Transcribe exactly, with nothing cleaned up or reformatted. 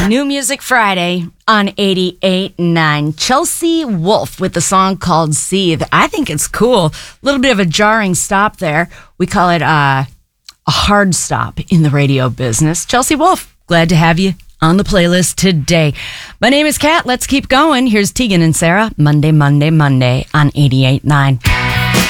New Music Friday on eighty-eight point nine. Chelsea Wolfe with the song called Seethe. I think it's cool. A little bit of a jarring stop there. We call it uh, a hard stop in the radio business. Chelsea Wolfe, glad to have you on the playlist today. My name is Kat. Let's keep going. Here's Tegan and Sarah. Monday, Monday, Monday on eighty-eight point nine.